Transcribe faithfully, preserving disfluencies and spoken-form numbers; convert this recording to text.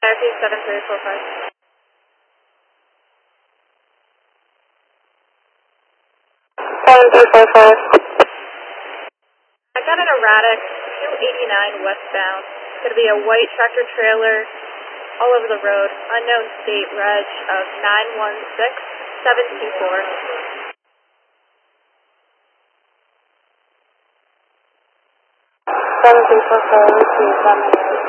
R P seven three four five. seven three four five. I got an erratic two eighty-nine westbound. It's going to be a white tractor trailer all over the road. Unknown state reg of nine one six seven two four. seven three four four, receive one minute.